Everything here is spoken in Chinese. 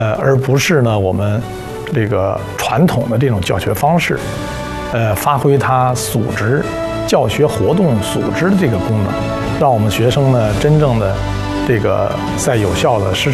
而不是呢我们这个传统的这种教学方式，发挥它组织教学活动组织的这个功能，让我们学生呢真正的这个在有效的师